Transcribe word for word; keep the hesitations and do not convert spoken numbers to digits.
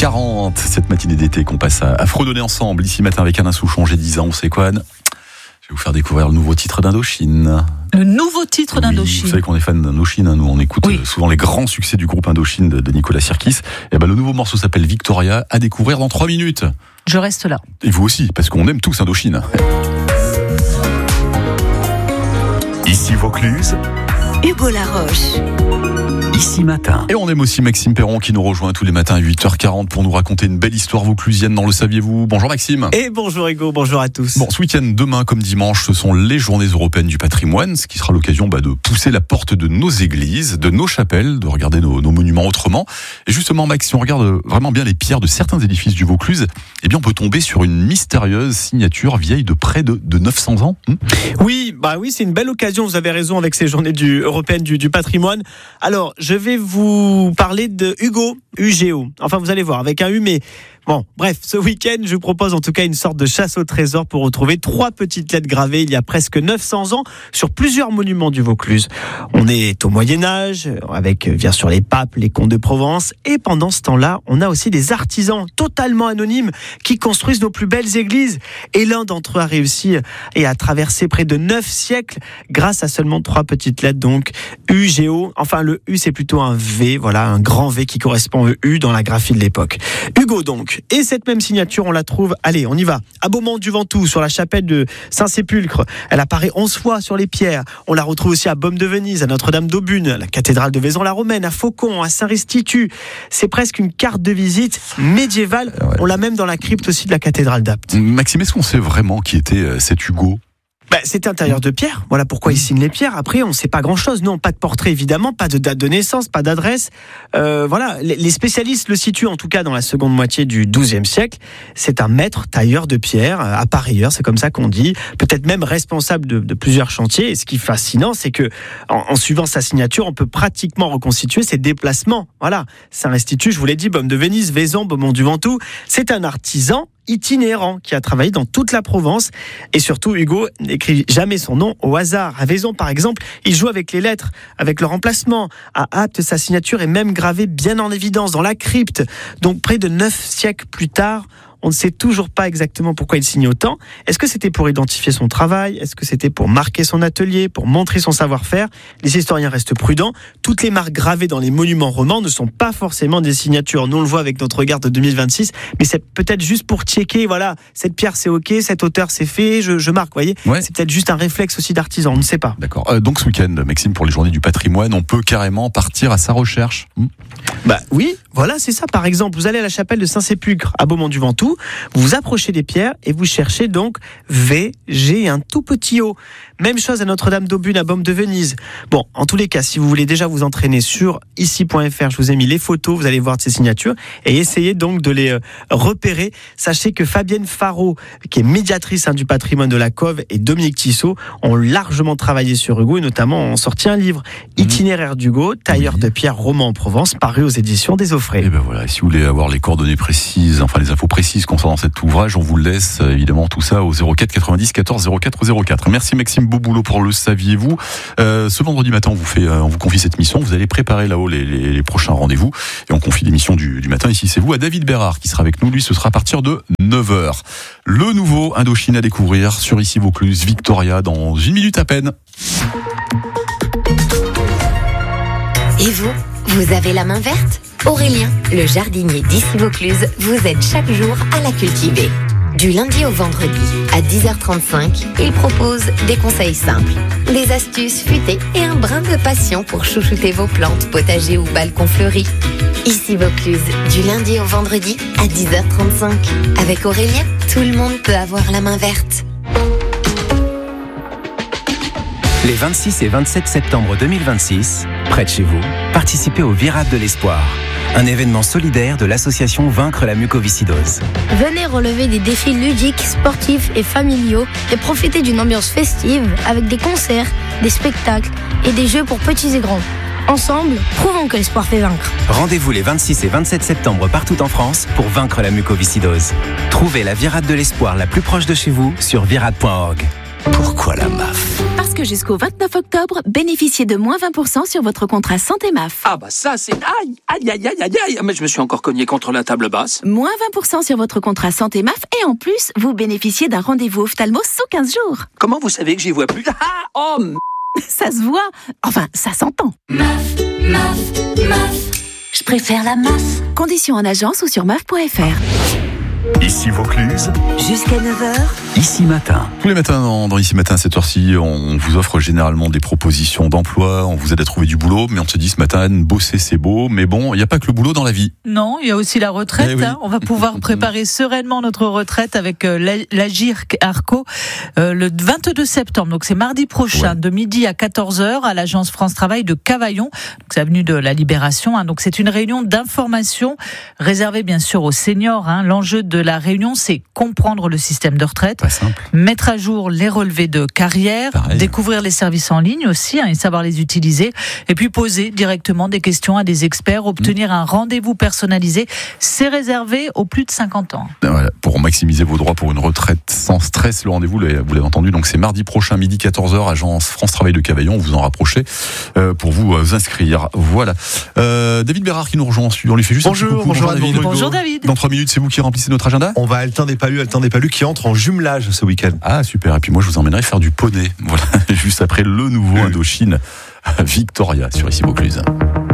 quarante, cette matinée d'été qu'on passe à, à fredonner ensemble. Ici matin avec Alain Souchon, j'ai dix ans, c'est quoi Anne ? Je vais vous faire découvrir le nouveau titre d'Indochine. Le nouveau titre oui, d'Indochine. Vous savez qu'on est fan d'Indochine, hein, nous on écoute oui. souvent les grands succès du groupe Indochine de, de Nicolas Sirkis. Et ben, le nouveau morceau s'appelle Victoria, à découvrir dans trois minutes. Je reste là. Et vous aussi, parce qu'on aime tous Indochine. Ici Vaucluse, Hugo Laroche. Ici matin. Et on aime aussi Maxime Perron qui nous rejoint tous les matins à huit heures quarante pour nous raconter une belle histoire vauclusienne dans Le Saviez-vous. Bonjour Maxime. Et bonjour Hugo, bonjour à tous. Bon, ce week-end, demain comme dimanche, ce sont les journées européennes du patrimoine, ce qui sera l'occasion bah, de pousser la porte de nos églises, de nos chapelles, de regarder nos, nos monuments autrement. Et justement Max, si on regarde vraiment bien les pierres de certains édifices du Vaucluse, eh bien on peut tomber sur une mystérieuse signature vieille de près de, de neuf cents ans. Hum oui, bah oui, c'est une belle occasion, vous avez raison avec ces journées du, européennes du, du patrimoine. Alors, je vais vous parler de Hugo, U G O. Enfin, vous allez voir, avec un U, mais bon, bref, ce week-end, je vous propose en tout cas une sorte de chasse au trésor pour retrouver trois petites lettres gravées il y a presque neuf cents ans sur plusieurs monuments du Vaucluse. On est au Moyen-Âge, avec bien sûr les papes, les comtes de Provence, et pendant ce temps-là, on a aussi des artisans totalement anonymes qui construisent nos plus belles églises. Et l'un d'entre eux a réussi et a traversé près de neuf siècles grâce à seulement trois petites lettres, donc U G O. Enfin, le U, c'est plutôt un V, voilà, un grand V qui correspond au U dans la graphie de l'époque. Hugo, donc. Et cette même signature, on la trouve, allez, on y va, à Beaumont-du-Ventoux, sur la chapelle de Saint-Sépulcre. Elle apparaît onze fois sur les pierres. On la retrouve aussi à Baume-de-Venise, à Notre-Dame d'Aubune, à la cathédrale de Vaison-la-Romaine, à Faucon, à Saint-Restitut. C'est presque une carte de visite médiévale. Ouais. On l'a même dans la crypte aussi de la cathédrale d'Apt. Maxime, est-ce qu'on sait vraiment qui était cet Hugo ? Bah, c'est intérieur de pierre. Voilà pourquoi il signe les pierres. Après, on ne sait pas grand-chose. Non, pas de portrait évidemment, pas de date de naissance, pas d'adresse. Euh, voilà, les spécialistes le situent en tout cas dans la seconde moitié du douzième siècle. C'est un maître tailleur de pierre, appareilleur, c'est comme ça qu'on dit. Peut-être même responsable de, de plusieurs chantiers. Et ce qui est fascinant, c'est que en, en suivant sa signature, on peut pratiquement reconstituer ses déplacements. Voilà, Saint-Restitut, je vous l'ai dit, Baume-de-Venise, Vaison, Beaumont-du-Ventoux. C'est un artisan itinérant qui a travaillé dans toute la Provence. Et surtout, Hugo n'écrit jamais son nom au hasard. À Vaison, par exemple, il joue avec les lettres, avec leur emplacement. À Apt, sa signature est même gravée bien en évidence dans la crypte. Donc, près de neuf siècles plus tard, on ne sait toujours pas exactement pourquoi il signe autant. Est-ce que c'était pour identifier son travail ? Est-ce que c'était pour marquer son atelier, pour montrer son savoir-faire ? Les historiens restent prudents. Toutes les marques gravées dans les monuments romans ne sont pas forcément des signatures. Nous, on le voit avec notre regard de deux mille vingt-six, mais c'est peut-être juste pour checker, voilà, cette pierre c'est ok, cette hauteur c'est fait, je, je marque, vous voyez ? Ouais. C'est peut-être juste un réflexe aussi d'artisan, on ne sait pas. D'accord. Euh, donc ce week-end, Maxime, pour les journées du patrimoine, on peut carrément partir à sa recherche. Hmm bah oui, voilà, c'est ça. Par exemple, vous allez à la chapelle de Saint-Sépulcre à Beaumont-du-Ventoux, vous vous approchez des pierres et vous cherchez donc V, G et un tout petit O. Même chose à Notre-Dame d'Aubune à Baume-de-Venise. Bon, en tous les cas, si vous voulez déjà vous entraîner sur ici point f r, je vous ai mis les photos, vous allez voir de ces signatures et essayez donc de les euh, repérer. Sachez que Fabienne Faro, qui est médiatrice hein, du patrimoine de la Cove, et Dominique Tissot ont largement travaillé sur Hugo et notamment ont sorti un livre, mmh. Itinéraire d'Hugo, tailleur de pierre roman en Provence, paru aux éditions des Offrets. Et ben voilà, si vous voulez avoir les coordonnées précises, enfin les infos précises concernant cet ouvrage, on vous laisse évidemment tout ça au zéro quatre quatre-vingt-dix quatorze zéro quatre zéro quatre. Merci Maxime, beau boulot pour Le Saviez-vous. Euh, ce vendredi matin, on vous fait, euh, on vous confie cette mission. Vous allez préparer là-haut les, les, les prochains rendez-vous et on confie l'émission du, du matin. Ici, c'est vous à David Bérard qui sera avec nous. Lui, ce sera à partir de neuf heures. Le nouveau Indochine à découvrir sur Ici Vaucluse, Victoria, dans une minute à peine. Et vous, vous avez la main verte ? Aurélien, le jardinier d'Ici Vaucluse, vous aide chaque jour à la cultiver. Du lundi au vendredi, à dix heures trente-cinq, il propose des conseils simples, des astuces futées et un brin de passion pour chouchouter vos plantes, potagers ou balcons fleuris. Ici Vaucluse, du lundi au vendredi, à dix heures trente-cinq. Avec Aurélien, tout le monde peut avoir la main verte. Les vingt-six et vingt-sept septembre deux mille vingt-six, près de chez vous, participez au Virade de l'Espoir, un événement solidaire de l'association Vaincre la mucoviscidose. Venez relever des défis ludiques, sportifs et familiaux et profiter d'une ambiance festive avec des concerts, des spectacles et des jeux pour petits et grands. Ensemble, prouvons que l'espoir fait vaincre. Rendez-vous les vingt-six et vingt-sept septembre partout en France pour vaincre la mucoviscidose. Trouvez la Virade de l'Espoir la plus proche de chez vous sur virade point org. Pourquoi la M A F ? Parce Parce que jusqu'au vingt-neuf octobre, bénéficiez de moins vingt pour cent sur votre contrat Santé M A F. Ah bah ça c'est... Aïe, aïe, aïe, aïe, aïe, aïe. Mais je me suis encore cogné contre la table basse. Moins vingt pour cent sur votre contrat Santé M A F et en plus, vous bénéficiez d'un rendez-vous ophtalmo sous quinze jours. Comment vous savez que j'y vois plus? Ah, oh, m... Ça se voit. Enfin, ça s'entend. M A F, M A F, M A F. Je préfère la M A F. Conditions en agence ou sur M A F point F R. Ici Vaucluse, Jusqu'à neuf heures. Ici Matin. Tous les matins, dans, dans Ici Matin, à cette heure-ci, on vous offre généralement des propositions d'emploi, on vous aide à trouver du boulot, mais on se dit ce matin, bosser c'est beau, mais bon, il n'y a pas que le boulot dans la vie. Non, il y a aussi la retraite. Eh oui. hein. On va pouvoir préparer sereinement notre retraite avec euh, la- l'Agir Arco euh, le vingt-deux septembre. Donc c'est mardi prochain, Ouais. de midi à quatorze heures, à l'agence France Travail de Cavaillon. Donc c'est avenue de la Libération. hein. Donc c'est une réunion d'information réservée bien sûr aux seniors. hein. L'enjeu de la réunion, c'est comprendre le système de retraite, Pas simple. mettre à jour les relevés de carrière, Pareil. découvrir les services en ligne aussi hein, et savoir les utiliser, et puis poser directement des questions à des experts, obtenir un rendez-vous personnalisé. C'est réservé aux plus de cinquante ans. Voilà, pour maximiser vos droits pour une retraite sans stress, le rendez-vous, vous l'avez vous l'avez entendu, donc c'est mardi prochain, midi quatorze heures, agence France Travail de Cavaillon, vous en rapprochez euh, pour vous euh, inscrire. Voilà. Euh, David Bérard qui nous rejoint, on lui fait juste Bonjour, un petit coucou. bonjour, David. Bonjour David. Dans trois minutes, c'est vous qui remplissez notre agenda? On va à Altin des Palus, Altin des Palus qui entre en jumelage ce week-end. Ah super, et puis moi je vous emmènerai faire du poney, voilà, juste après le nouveau Oui. Indochine Victoria sur Ici Vaucluse.